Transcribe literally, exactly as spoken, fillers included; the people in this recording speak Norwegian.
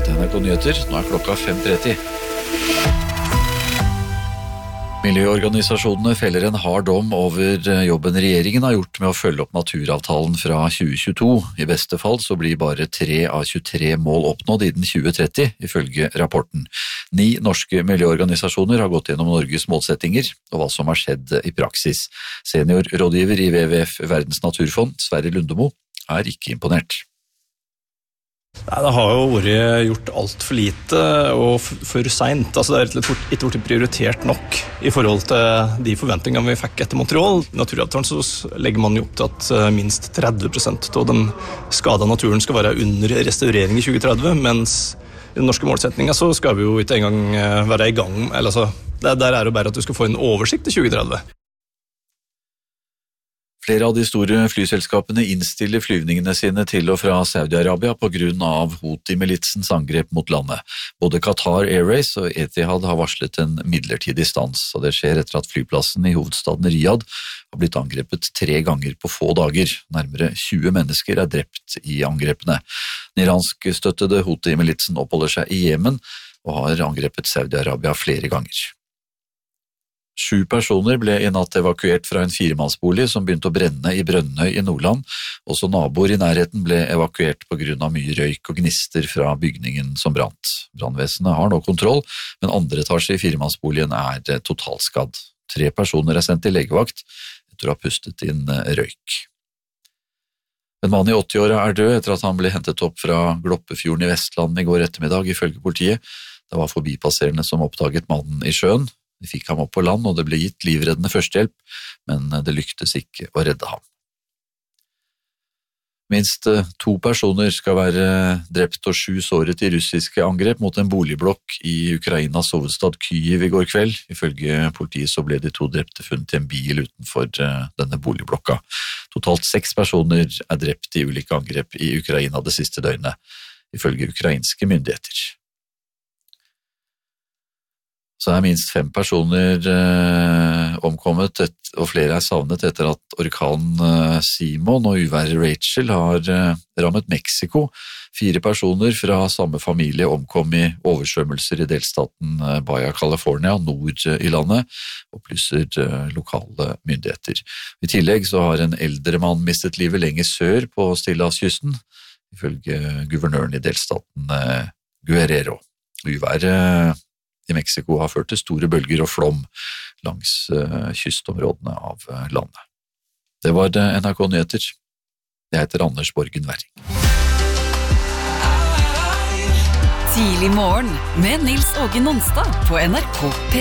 Dette er N R K Nyheter, nå er klokka fem tretti. Miljøorganisasjonene feller en hard dom over jobben regjeringen har gjort med å følge opp naturavtalen fra tjue tjueto. I beste fall så blir bare tre av tjuetre mål oppnådd innen tjue tretti, ifølge rapporten. Ni norske miljøorganisasjoner har gått gjennom Norges målsettinger og hva som har skjedd i praksis. Seniorrådgiver i W W F Verdens naturfond, Sverre Lundemo, er ikke imponert. Nei, det har jo vært gjort alt for lite og for sent. Altså, det er ikke vært prioritert nok i forhold til de forventningene vi fikk etter Montreal. I naturavtalen så legger man jo opp til at minst tretti prosent av den skadede naturen skal være under restaurering i tjue tretti, mens i den norske målsetningen så skal vi jo ikke engang være i gang. Eller, altså, det der er jo bare at du skal få en oversikt i tjue tretti. Flere av de store flyselskapene innstiller flyvningene sine til og fra Saudi-Arabia på grunn av Houthi-militsens angrep mot landet. Både Qatar Airways og Etihad har varslet en midlertidig stans, og det skjer etter at flyplassen i hovedstaden Riyadh har blitt angrepet tre ganger på få dager. Nærmere tjue mennesker er drept i angrepene. Den iransk-støttede Houthi-militsen oppholder seg i Jemen og har angrepet Saudi-Arabia flere ganger. Sju personer ble i natt evakuert fra en firemannsbolig som begynte å brenne i Brønnøy i Nordland. Også naboer i nærheten ble evakuert på grunn av mye røyk og gnister fra bygningen som brant. Brannvesenet har nå kontroll, men andre etasje i firemannsboligen er totalskadd. Tre personer er sendt til legevakt etter å ha pustet inn røyk. En mann i åtti-åra er død etter at han ble hentet opp fra Gloppefjorden i Vestland i går ettermiddag, ifølge politiet. Det var forbipasserende som oppdaget mannen i sjøen. De fikk ham opp på land, og det ble gitt livreddende førstehjelp, men det lyktes ikke å redde ham. Minst to personer skal være drept og sju såret i russiske angrep mot en boligblokk i Ukrainas hovedstad Kyiv i går kveld. Ifølge politiet så ble de to drepte funnet i en bil utenfor denne boligblokka. Totalt seks personer er drept i ulike angrep i Ukraina det siste døgnet, ifølge ukrainske myndigheter. Så er minst fem personer eh, omkommet, et, og flere er savnet etter at orkanen eh, Simon og uværet Rachel har eh, rammet Mexico. Fire personer fra samme familie omkom i oversvømmelser i delstaten eh, Baja California, nord eh, i landet, opplyser eh, lokale myndigheter. I tillegg så har en eldre mann mistet livet lenger sør på Stillehavskysten, ifølge guvernøren i delstaten eh, Guerrero. Uværet i Mexico har ført til store bølger og flom langs uh, kystområdene av uh, landet. Det var uh, N R K Nyheter. Jeg heter Anders Borgen Werring. Tidlig morgen med Nils Åge Nonstad på N R K P.